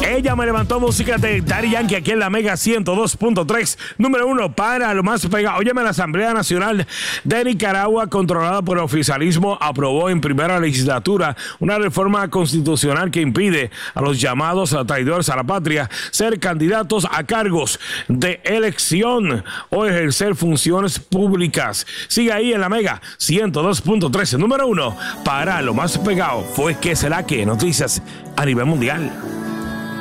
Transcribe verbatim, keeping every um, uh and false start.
Ella me levantó, música de Daddy Yankee aquí en la Mega ciento dos punto tres. Número uno para lo más pegado. Óyeme, la Asamblea Nacional de Nicaragua, controlada por el oficialismo, aprobó en primera legislatura una reforma constitucional que impide a los llamados traidores a la patria ser candidatos a cargos de elección o ejercer funciones públicas. Sigue ahí en la Mega ciento dos punto tres. Número uno para lo más pegado. Fue que será que noticias a nivel mundial.